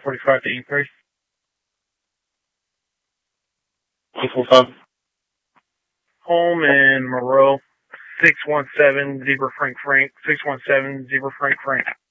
45 to E3. 145. Home and Moreau. 617 Zebra Frank Frank. 617 Zebra Frank Frank.